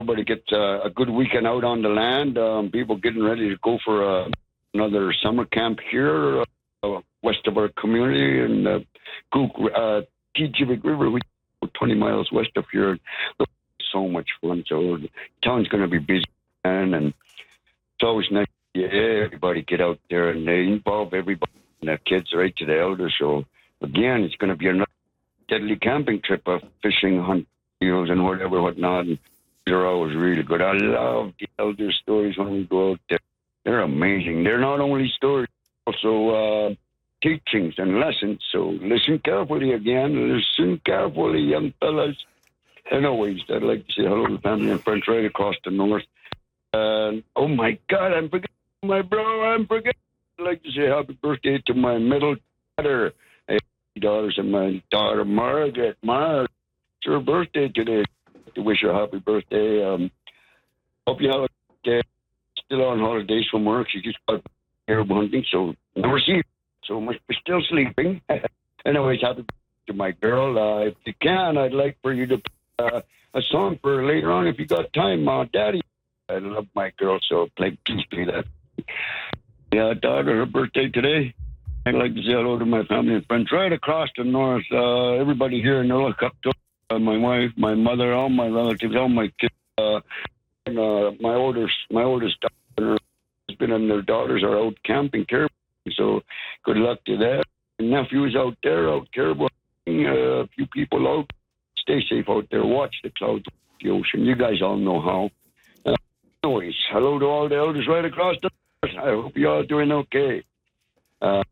everybody gets a good weekend out on the land. People getting ready to go for another summer camp here west of our community in Tijivik River, which is 20 miles west of here. So much fun. So the town's going to be busy, and it's always nice to see everybody get out there and they involve everybody and their kids right to the elders. So again, it's going to be another deadly camping trip of fishing, hunt, and whatnot. And they're always really good. I love the elder stories when we go out there. They're amazing. They're not only stories, also teachings and lessons. So listen carefully again. Listen carefully, young fellas. Anyways, I'd like to say hello to family and friends right across the north. And oh my God, I'm forgetting my bro. I'm forgetting. I'd like to say happy birthday to my middle daughter. I have 3 daughters and my daughter Margaret. It's her birthday today. I'd like to wish her happy birthday. Hope you have a good day. Still on holidays from work. She just got here hunting, so never see her. So must be still sleeping. Anyways, happy birthday to my girl. If you can, I'd like for you to a song for her later on if you got time, Daddy. I love my girl, so please play that. Yeah, daughter, her birthday today. I'd like to say hello to my family and friends right across the north. Everybody here in Nulakakto, my wife, my mother, all my relatives, all my kids. And, my oldest daughter, husband and their daughters are out camping, caribou. So good luck to that. My nephews out there, out caribou. A few people out. Stay safe out there. Watch the clouds, the ocean. You guys all know how. Anyways, hello to all the elders right across the north. I hope you all doing okay. Hello.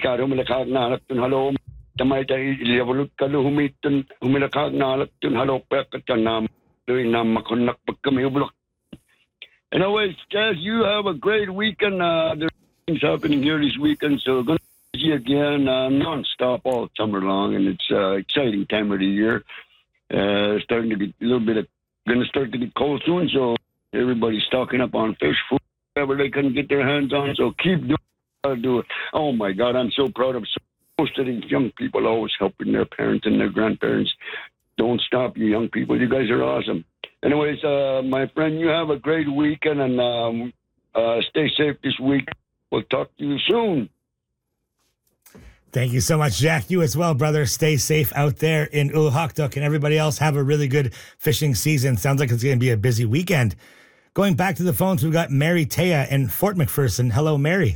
Anyways, guys, you have a great weekend. There's things happening here this weekend, so going to see you again non-stop all summer long, and it's exciting time of the year. Starting to be a little bit going to start to get cold soon, so everybody's stocking up on fish, food, whatever they can get their hands on. So keep doing it. Do it. Oh my God, I'm so proud of most of these young people always helping their parents and their grandparents. Don't stop, you young people. You guys are awesome. Anyways, my friend, you have a great weekend and stay safe this week. We'll talk to you soon. Thank you so much, Jack. You as well, brother. Stay safe out there in Uluhaktuk, and everybody else have a really good fishing season. Sounds like it's going to be a busy weekend. Going back to the phones, we've got Mary Taya in Fort McPherson. Hello, Mary.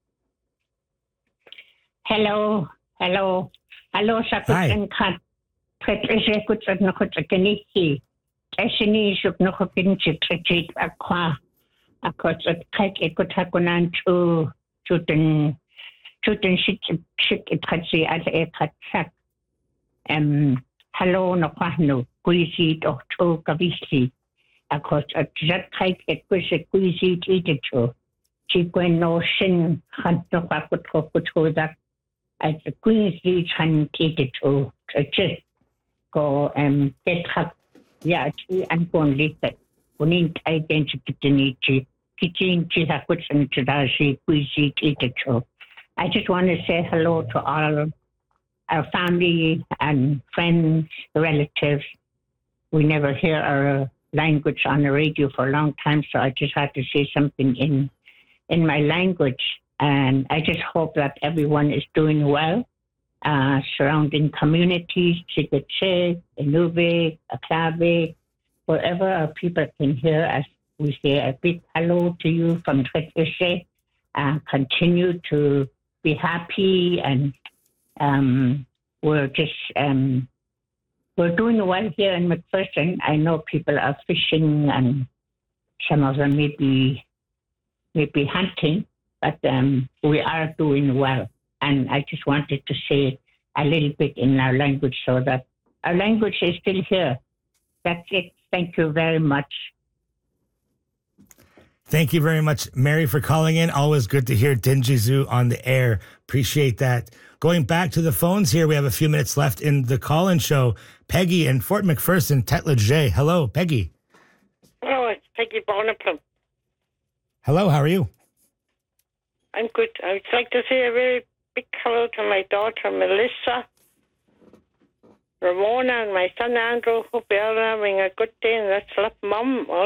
Hello. Sa kutsan kat. Pretreshe kutsan na kutsakaniki. Esini shuk na kupinchit retreat akwa. Akot at kait ikutakunan chutin shik itratsi at ekatsak. Hello na kwahno. Kuisit o to kavisi. Akot at zat kait kuisit itacho. Chikwen no shin hunt no kwakutro that. At the Queen's Hand to just go get up. Yeah, and go and live it. We need identity to need to kitchen to have put some to the Queen's. I just want to say hello to all our family and friends, relatives. We never hear our language on the radio for a long time, so I just had to say something in my language. And I just hope that everyone is doing well. Surrounding communities, Chikatche, Inuvik, Aklabe, wherever our people can hear us, we say a big hello to you from Tretweshe. Continue to be happy, and we're doing well here in McPherson. I know people are fishing, and some of them may be hunting. But we are doing well. And I just wanted to say a little bit in our language so that our language is still here. That's it. Thank you very much. Thank you very much, Mary, for calling in. Always good to hear Dinjizu on the air. Appreciate that. Going back to the phones here, we have a few minutes left in the call-in show. Peggy in Fort McPherson, Tetledge. Hello, Peggy. Hello, it's Peggy Bonaparte. Hello, how are you? I'm good. I'd like to say a very big hello to my daughter, Melissa. Ramona and my son Andrew. Hope you're all having a good day and let's love Mum.